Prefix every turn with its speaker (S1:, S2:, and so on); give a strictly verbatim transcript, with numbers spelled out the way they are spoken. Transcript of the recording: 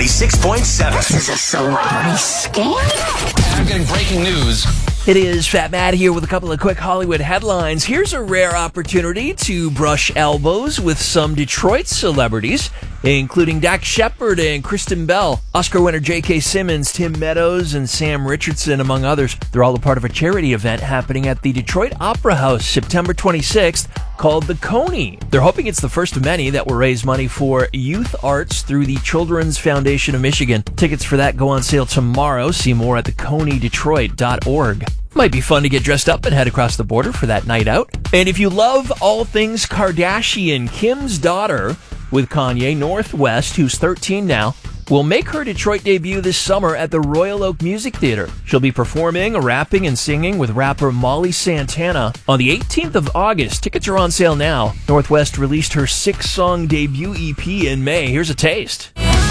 S1: ninety-six point seven.
S2: This is a celebrity scam.
S3: I'm getting breaking news.
S4: It is Fat Matt here with a couple of quick Hollywood headlines. Here's a rare opportunity to brush elbows with some Detroit celebrities, including Dax Shepard and Kristen Bell, Oscar winner J K. Simmons, Tim Meadows, and Sam Richardson, among others. They're all a part of a charity event happening at the Detroit Opera House September twenty-sixth called the Coney. They're hoping it's the first of many that will raise money for youth arts through the Children's Foundation of Michigan. Tickets for that go on sale tomorrow. See more at the coney detroit dot org. Might be fun to get dressed up and head across the border for that night out. And if you love all things Kardashian, Kim's daughter with Kanye, Northwest, who's thirteen now, will make her Detroit debut this summer at the Royal Oak Music Theater. She'll be performing, rapping, and singing with rapper Molly Santana on the eighteenth of August. Tickets are on sale now. Northwest released her six-song debut E P in May. Here's a taste.